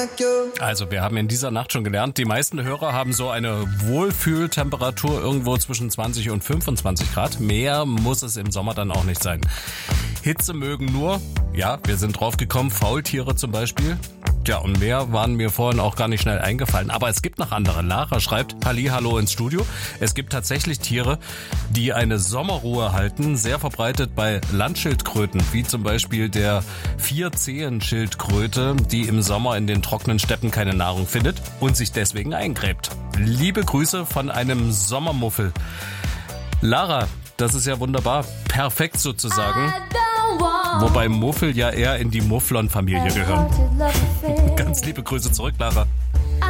Also wir haben in dieser Nacht schon gelernt, die meisten Hörer haben so eine Wohlfühltemperatur irgendwo zwischen 20 und 25 Grad. Mehr muss es im Sommer dann auch nicht sein. Hitze mögen nur, ja, wir sind drauf gekommen, Faultiere zum Beispiel. Ja, und mehr waren mir vorhin auch gar nicht schnell eingefallen. Aber es gibt noch andere. Lara schreibt, Hallihallo ins Studio. Es gibt tatsächlich Tiere, die eine Sommerruhe halten. Sehr verbreitet bei Landschildkröten, wie zum Beispiel der 4-Zehen-Schildkröte, die im Sommer in den trockenen Steppen keine Nahrung findet und sich deswegen eingräbt. Liebe Grüße von einem Sommermuffel. Lara, das ist ja wunderbar. Perfekt sozusagen. Wobei Muffel ja eher in die Mufflon-Familie gehören. Ganz liebe Grüße zurück, Lara.